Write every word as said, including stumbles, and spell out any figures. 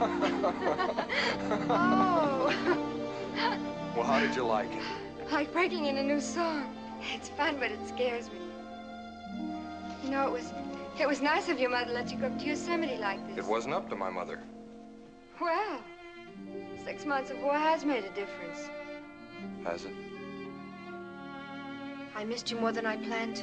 Oh. Well, how did you like it? Like breaking in a new song. It's fun, but it scares me. You know, it was it was nice of your mother to let you go up to Yosemite like this. It wasn't up to my mother. Well, six months of war has made a difference. Has it? I missed you more than I planned to.